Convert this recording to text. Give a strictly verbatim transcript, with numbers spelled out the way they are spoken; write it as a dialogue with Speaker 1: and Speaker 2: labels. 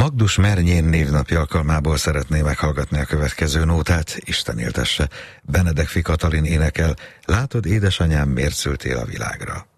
Speaker 1: Magdus Mernyén névnapja alkalmából szeretné meghallgatni a következő nótát, Isten éltesse. Benedek Fi Katalin énekel, látod édesanyám, miért szültél a világra.